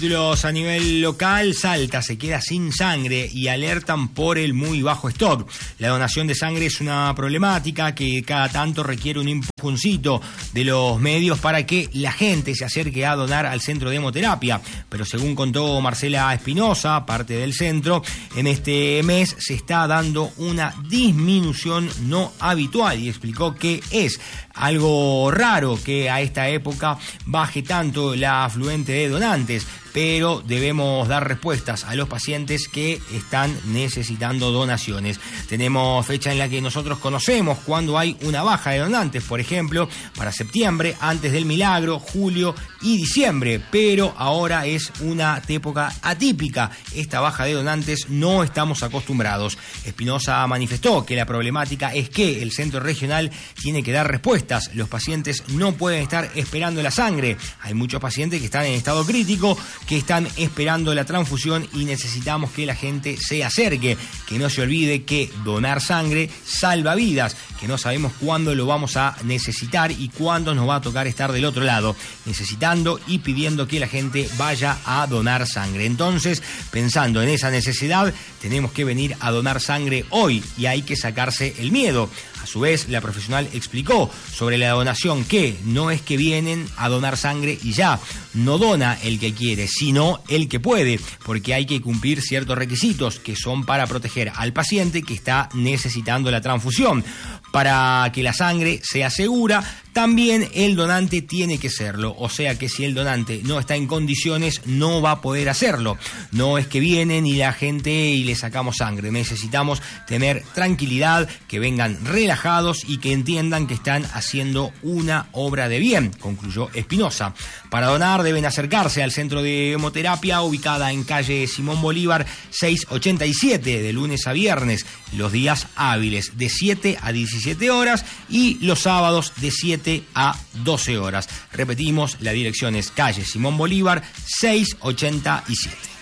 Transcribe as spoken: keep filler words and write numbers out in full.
Títulos a nivel local, Salta se queda sin sangre y alertan por el muy bajo stock. La donación de sangre es una problemática que cada tanto requiere un empujoncito de los medios para que la gente se acerque a donar al centro de hemoterapia. Pero según contó Marcela Espinosa, parte del centro, en este mes se está dando una disminución no habitual y explicó que es algo raro que a esta época baje tanto la afluente de donantes, pero debemos dar respuestas a los pacientes que están necesitando donaciones. Tenemos fecha en la que nosotros conocemos cuando hay una baja de donantes, por ejemplo, para septiembre, antes del milagro, julio y diciembre, pero ahora es una época atípica. Esta baja de donantes no estamos acostumbrados. Espinosa manifestó que la problemática es que el centro regional tiene que dar respuestas. Los pacientes no pueden estar esperando la sangre. Hay muchos pacientes que están en estado crítico, que están esperando la transfusión y necesitamos que la gente se acerque, que no se olvide que donar sangre salva vidas, que no sabemos cuándo lo vamos a necesitar y cuándo nos va a tocar estar del otro lado, necesitando y pidiendo que la gente vaya a donar sangre. Entonces, pensando en esa necesidad, tenemos que venir a donar sangre hoy y hay que sacarse el miedo. A su vez, la profesional explicó sobre la donación que no es que vienen a donar sangre y ya, no dona el que quiere, sino el que puede, porque hay que cumplir ciertos requisitos que son para proteger al paciente que está necesitando la transfusión. Para que la sangre sea segura, también el donante tiene que serlo, o sea que si el donante no está en condiciones, no va a poder hacerlo. No es que vienen y la gente y le sacamos sangre, necesitamos tener tranquilidad, que vengan relajados y que entiendan que están haciendo una obra de bien, concluyó Espinosa. Para donar deben acercarse al centro de hemoterapia ubicada en calle Simón Bolívar seiscientos ochenta y siete de lunes a viernes, los días hábiles de siete a diecisiete horas y los sábados de siete a doce horas. Repetimos, la dirección es calle Simón Bolívar seiscientos ochenta y siete.